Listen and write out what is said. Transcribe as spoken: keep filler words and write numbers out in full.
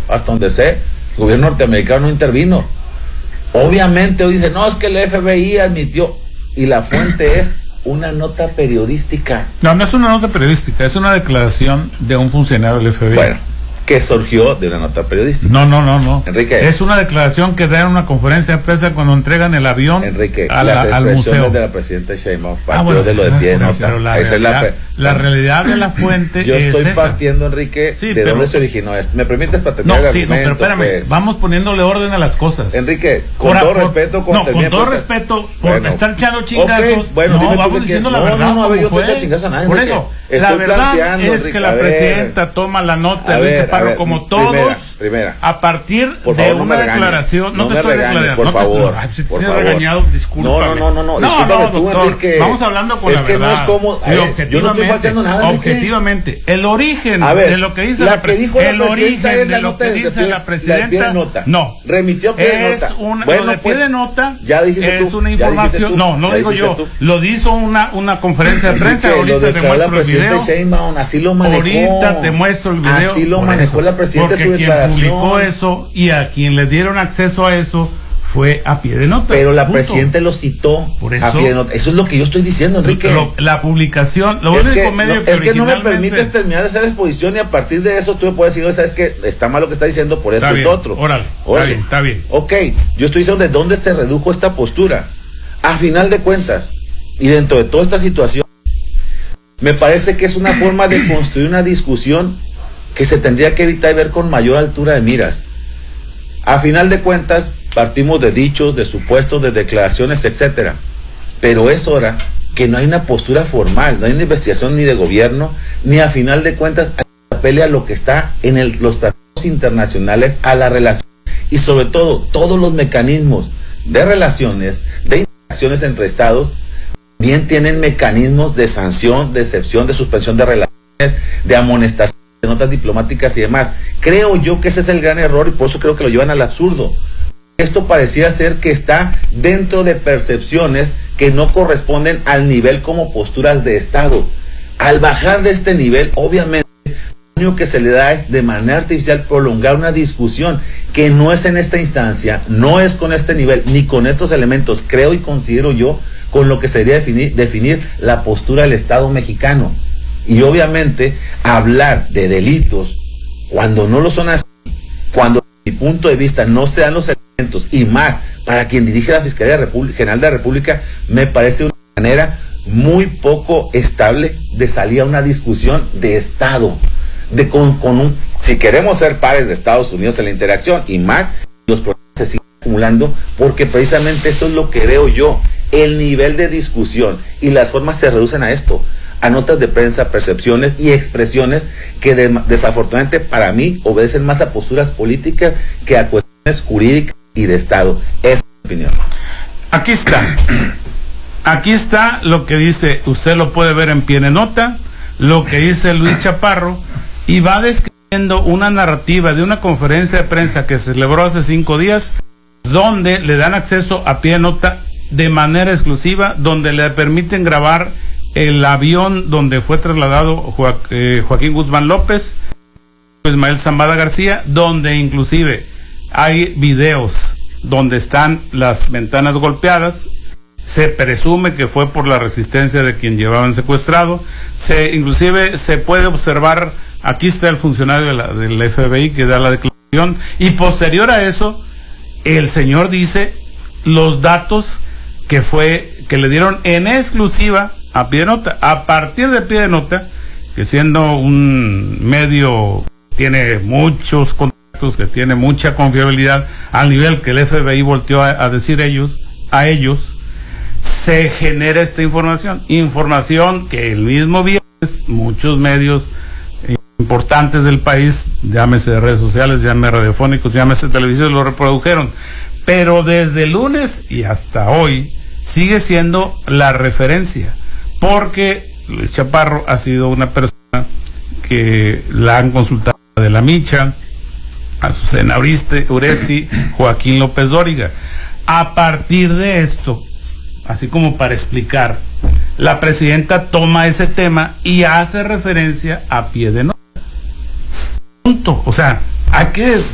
hasta donde sé, el gobierno norteamericano no intervino. Obviamente hoy dice, no, es que el F B I admitió, y la fuente es una nota periodística. No, no es una nota periodística, es una declaración de un funcionario del F B I. Bueno, que surgió de una nota periodística. No, no, no, no. Enrique. Es una declaración que da en una conferencia de prensa cuando entregan el avión Enrique, a la, la, al museo. de la presidenta Sheinbaum partió ah, bueno, de lo de pie de nota. La, Esa realidad, es la, la realidad de la fuente. Yo es estoy esa. partiendo, Enrique, sí, de pero, dónde se originó esto. ¿Me permites para terminar no, el sí, argumento? No, pero espérame, pues, vamos poniéndole orden a las cosas. Enrique, con Ahora, todo por, respeto, con, no, con todo pues, respeto, por bueno, estar echando chingazos, okay, bueno, no, vamos diciendo la no, verdad. No, no, a ver, yo fue. te echo chingazos a nadie. Por Enrique. eso, Estoy la verdad es Enrique, que la ver, presidenta toma la nota de Luis Chaparro como todos, primera, primera. a partir por de favor, no una me declaración. No, no te me estoy regañes, declarando, por no favor. Te, ay, si por te he favor. regañado, discúlpame. No, no, no, no, no, no, tú, doctor, Enrique. vamos hablando con es la que verdad. No es como, y objetivamente, yo no estoy falseando nada, objetivamente, el origen ver, de lo que dice la la, que dijo el la origen de lo que de dice pie, la presidenta, nota. no, remitió pie de es nota. Una, bueno, lo de pie pues, de nota ya dijiste es tú, una información, no, no digo yo, tú. Lo hizo una una conferencia de prensa, ahorita te muestro el video. Sheinbaum, así lo manejó. Ahorita te muestro el video. Así lo manejó la presidenta su declaración. Quien publicó eso y a quien le dieron acceso a eso fue a pie de nota. Pero la punto. Presidenta lo citó Por eso, a pie de nota. Eso es lo que yo estoy diciendo, Enrique. Lo, la publicación, lo es único que, medio no, que es que no me originalmente... permites terminar de hacer la exposición y a partir de eso tú me puedes decir, sabes que está mal lo que está diciendo por esto y esto otro. Órale, órale, está bien, está bien. Ok, yo estoy diciendo de dónde se redujo esta postura. A final de cuentas, y dentro de toda esta situación, me parece que es una forma de construir una discusión que se tendría que evitar y ver con mayor altura de miras. A final de cuentas, partimos de dichos, de supuestos, de declaraciones, etcétera. Pero es hora que no hay una postura formal, no hay una investigación ni de gobierno, ni a final de cuentas apele a lo que está en el, los tratados internacionales, a la relación y sobre todo todos los mecanismos de relaciones, de interacciones entre estados, bien tienen mecanismos de sanción, de excepción, de suspensión de relaciones, de amonestación, de notas diplomáticas y demás. Creo yo que ese es el gran error y por eso creo que lo llevan al absurdo. Esto pareciera ser que está dentro de percepciones que no corresponden al nivel como posturas de Estado. Al bajar de este nivel, obviamente, lo único que se le da es de manera artificial prolongar una discusión que no es en esta instancia, no es con este nivel, ni con estos elementos, creo y considero yo, con lo que sería definir, definir la postura del Estado mexicano. Y obviamente, hablar de delitos cuando no lo son así, cuando desde mi punto de vista no se dan los elementos, y más para quien dirige la Fiscalía General de la República, me parece una manera muy poco estable de salir a una discusión de Estado, de con, con un, si queremos ser pares de Estados Unidos en la interacción, y más, los problemas se siguen acumulando, porque precisamente esto es lo que veo yo, el nivel de discusión y las formas se reducen a esto, a notas de prensa, percepciones y expresiones que de, desafortunadamente para mí obedecen más a posturas políticas que a cuestiones jurídicas y de Estado. Esa es mi opinión. Aquí está. Aquí está lo que dice, usted lo puede ver en pie de nota, lo que dice Luis Chaparro, y va describiendo una narrativa de una conferencia de prensa que se celebró hace cinco días, donde le dan acceso a pie de nota de manera exclusiva, donde le permiten grabar el avión donde fue trasladado Joa, eh, Joaquín Guzmán López, Ismael Zambada García, donde inclusive hay videos donde están las ventanas golpeadas. Se presume que fue por la resistencia de quien llevaban secuestrado. Se inclusive se puede observar, aquí está el funcionario de la, del F B I que da la declaración, y posterior a eso el señor dice los datos que fue que le dieron en exclusiva a pie de nota. A partir de pie de nota, que siendo un medio tiene muchos contactos, que tiene mucha confiabilidad, al nivel que el F B I volteó a, a decir ellos a ellos, se genera esta información, información que el mismo viernes muchos medios importantes del país, llámese de redes sociales, llámese radiofónicos, llámese televisores, lo reprodujeron, pero desde el lunes y hasta hoy sigue siendo la referencia, porque Luis Chaparro ha sido una persona que la han consultado de la Micha, Azucena Uresti, Joaquín López Dóriga. A partir de esto, así como para explicar, la presidenta toma ese tema y hace referencia a pie de nota. Punto. O sea, hay que